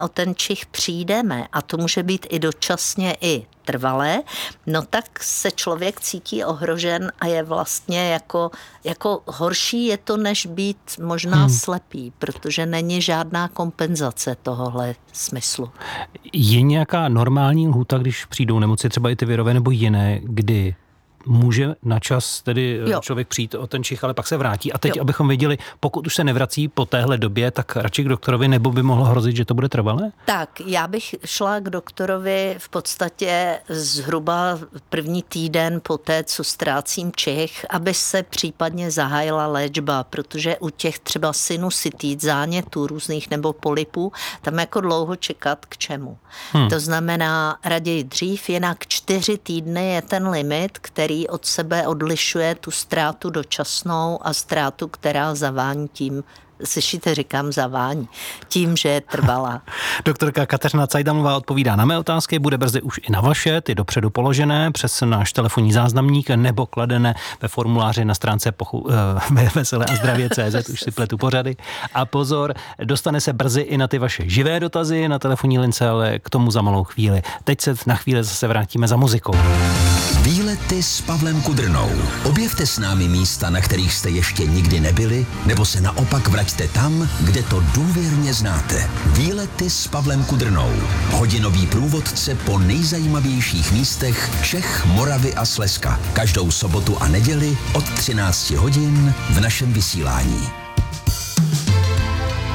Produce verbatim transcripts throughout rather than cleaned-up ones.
o ten čich přijdeme, a to může být i dočasně, i trvalé, no tak se člověk cítí ohrožen a je vlastně jako, jako horší je to, než být možná hmm. slepý, protože není žádná kompenzace tohohle smyslu. Je nějaká normální lhůta, když přijdou nemoci, třeba i ty virové nebo jiné, kdy může na čas tedy jo. člověk přijít o ten čich, ale pak se vrátí. A teď, jo. abychom věděli, pokud už se nevrací po téhle době, tak radši k doktorovi, nebo by mohlo hrozit, že to bude trvalé? Tak, já bych šla k doktorovi v podstatě zhruba první týden po té, co ztrácím čich, aby se případně zahájila léčba, protože u těch třeba sinusitit, zánětů různých nebo polipů, tam jako dlouho čekat k čemu. Hmm. To znamená raději dřív, jinak čtyři týdny je ten limit, který od sebe odlišuje tu ztrátu dočasnou a ztrátu, která zavání tím, slyšíte, říkám zavání, tím, že je trvalá. Doktorka Kateřina Cajdamová odpovídá na mé otázky, bude brzy už i na vaše, ty dopředu položené přes náš telefonní záznamník nebo kladené ve formuláři na stránce pochu, uh, veselé a zdravě tečka cé zet, už si pletu pořady. A pozor, dostane se brzy i na ty vaše živé dotazy na telefonní lince, ale k tomu za malou chvíli. Teď se na chvíli zase vrátíme za muzikou. Výlety s Pavlem Kudrnou. Objevte s námi místa, na kterých jste ještě nikdy nebyli, nebo se naopak vraťte tam, kde to důvěrně znáte. Výlety s Pavlem Kudrnou. Hodinový průvodce po nejzajímavějších místech Čech, Moravy a Slezska. Každou sobotu a neděli od třináct hodin v našem vysílání.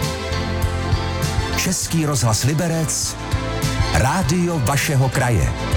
Český rozhlas Liberec, rádio vašeho kraje.